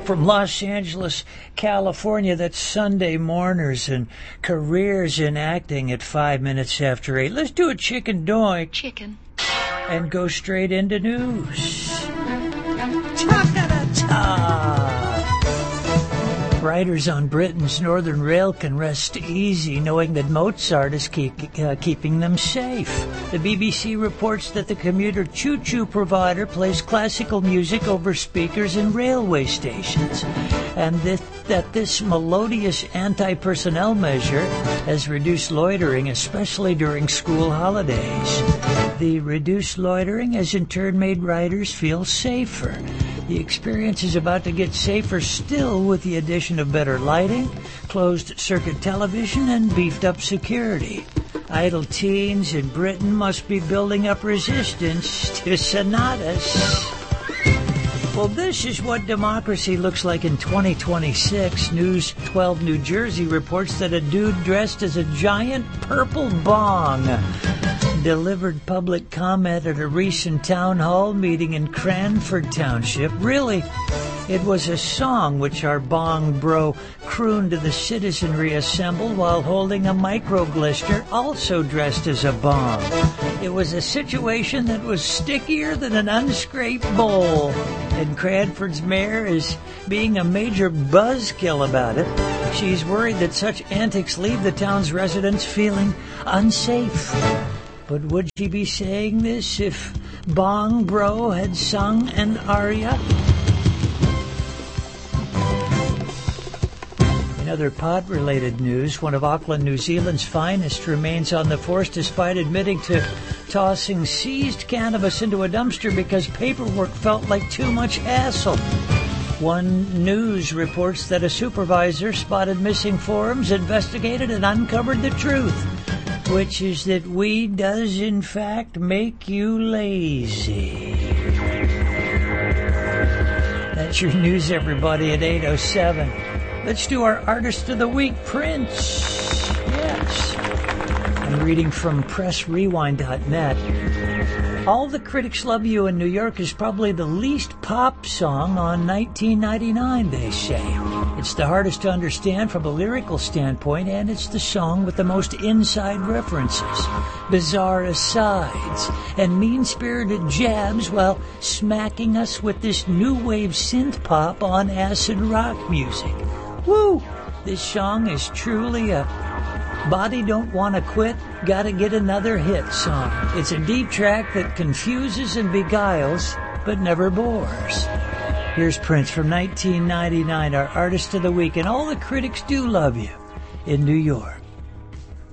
from Los Angeles, California. That's Sunday Mourners and Careers in Acting at 5 minutes after 8. Let's do a chicken doink. Chicken. And go straight into news. Ta-da-da-ta! Riders on Britain's Northern Rail can rest easy knowing that Mozart is keeping them safe. The BBC reports that the commuter choo-choo provider plays classical music over speakers in railway stations, and that this melodious anti-personnel measure has reduced loitering, especially during school holidays. The reduced loitering has in turn made riders feel safer. The experience is about to get safer still with the addition of better lighting, closed-circuit television, and beefed-up security. Idle teens in Britain must be building up resistance to sonatas. Well, this is what democracy looks like in 2026. News 12 New Jersey reports that a dude dressed as a giant purple bong delivered public comment at a recent town hall meeting in Cranford Township. Really, it was a song which our bong bro crooned to the citizenry assembled while holding a microglister, also dressed as a bong. It was a situation that was stickier than an unscraped bowl, and Cranford's mayor is being a major buzzkill about it. She's worried that such antics leave the town's residents feeling unsafe. But would she be saying this if Bong Bro had sung an aria? In other pot-related news, one of Auckland, New Zealand's finest remains on the force despite admitting to tossing seized cannabis into a dumpster because paperwork felt like too much hassle. One News reports that a supervisor spotted missing forms, investigated, and uncovered the truth, which is that weed does in fact make you lazy. That's your news, everybody, at 8:07. Let's do our Artist of the Week, Prince. Yes. I'm reading from PressRewind.net. All the Critics Love You in New York is probably the least pop song on 1999, they say. It's the hardest to understand from a lyrical standpoint, and it's the song with the most inside references, bizarre asides, and mean-spirited jabs while smacking us with this new wave synth pop on acid rock music. Woo! This song is truly a body don't want to quit, gotta get another hit song. It's a deep track that confuses and beguiles, but never bores. Here's Prince from 1999, our Artist of the Week, and all the critics do love you in New York.